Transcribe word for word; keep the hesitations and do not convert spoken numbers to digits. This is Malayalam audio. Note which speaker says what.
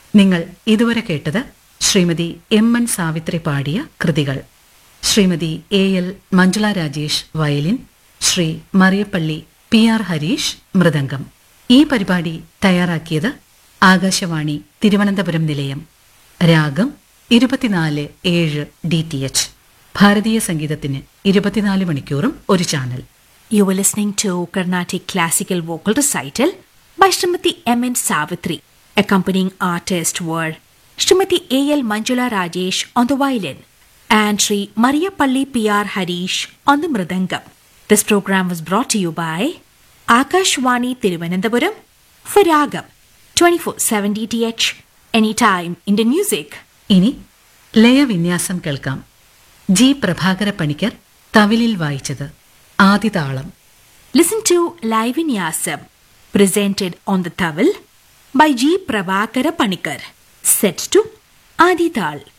Speaker 1: നിങ്ങൾ ഇതുവരെ കേട്ടത് ശ്രീമതി എം എൻ സാവിത്രി പാടിയ കൃതികൾ. Shrimati A L Manjula Rajesh violin, Shri Mariyappally P R Harish mridangam. ഈ പരിപാടി തയ്യാറാക്കിയത് ആകാശവാണി തിരുവനന്തപുരം നിലയം. രാഗം ഇരുപത്തിനാല് ഏഴ് ഡി ടി എച്ച്. ഭാരതീയ സംഗീതത്തിന് ഇരുപത്തിനാല് മണിക്കൂറും ഒരു channel.
Speaker 2: You were listening to Carnatic Classical Vocal Recital by Srimati M N Savitri. Accompanying artists were Srimati A L Manjula Rajesh on the violin and Sri Mariyapalli P R Harish on the mridangam. This program was brought to you by Akashwani Thiruvananthapuram for Ragam twenty-four seven D T H, anytime Indian music.
Speaker 1: ഇനി ലയവിന്യാസം കേൾക്കാം. ജി പ്രഭാകര പണിക്കർ തവിലിൽ വായിച്ചത്. ആദിതാളം.
Speaker 2: Listen to Live Vinyasam presented on the Tawil by G. Prabhakara Panikar, set to Adi Tal.